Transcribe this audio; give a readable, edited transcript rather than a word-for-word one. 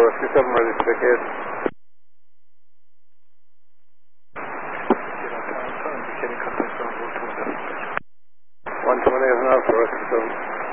system register case. 120 is enough for us system.